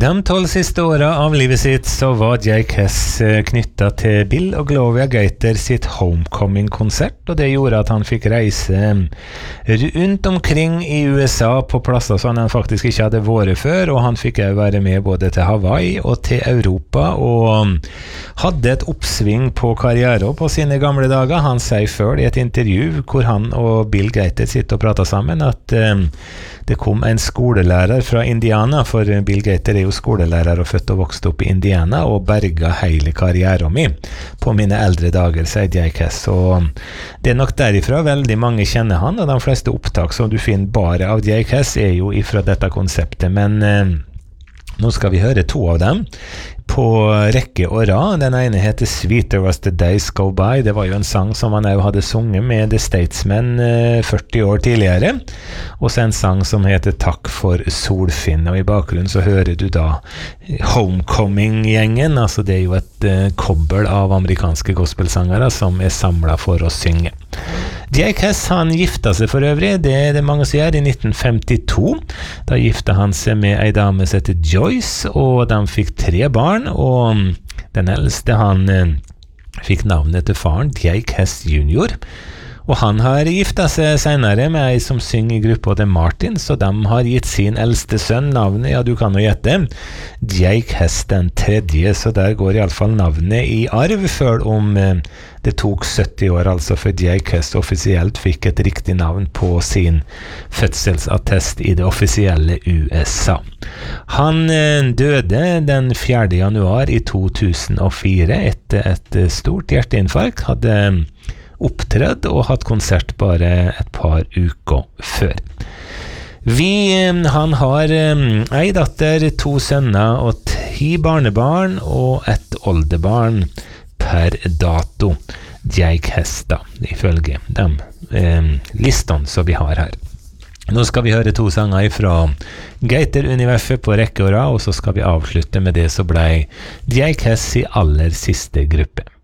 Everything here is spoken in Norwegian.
De 12 siste årene av livet sitt så var Jake Hess knyttet til Bill og Gloria Gaither sitt Homecoming-konsert, og det gjorde at han fikk reise rundt omkring i USA på plasser som han faktisk ikke hadde vært før, og han fikk også være med både til Hawaii og til Europa, og hadde et oppsving på karrieren på sine gamle dager. Han sier før i et intervju hvor han og Bill Gaither sitter og prater sammen at det kom en skolelærer fra Indiana, for Bill Gaither jo skolelærer og født og vokst opp i Indiana, og berga hele karrieren min på mine eldre dager, sier Jake Hess. Og det nok derifra veldig mange kjenner han, og de fleste opptak som du finner bare av Jake Hess jo ifra dette konseptet, men nå skal vi høre 2 av dem på rekke og rad. Den ene heter Sweeter As The Days Go By. Det var jo en sang som han også hadde sunget med The Statesmen 40 år tidligere, og så en sang som heter Takk for Solfinn, og i bakgrunnen så hører du da Homecoming-gjengen, altså det jo et kobbel av amerikanske gospelsangere som samlet for å synge. Jake Hess, han gifta seg for øvrig, det mange sier, i 1952. Da gifta han seg med en dame som heter Joyce, og de fikk 3 barn, og den eldste han fikk navnet til faren, Jake Hess Jr., og han har gifta seg senere med en som synger i gruppa The Martins, og de har gitt sin eldste sønn navnet, ja du kan jo gjette, Jake Hess den 3., så der går i alle fall navnet i arv, før om det tok 70 år altså før Jake Hess offisielt fikk et riktig navn på sin fødselsattest i det offisielle USA. Han døde den 4. januar i 2004 etter et stort hjerteinfarkt, hadde opptredd og hatt konsert bare et par uker før. Han har en datter, 2 sønner og 10 barnebarn og et oldebarn per dato. Jake Hess da, ifølge de listene som vi har her. Nå skal vi høre 2 sanger fra Gaither-universet på rekke og rad, og så skal vi avslutte med det som ble Jake Hess i aller siste gruppe.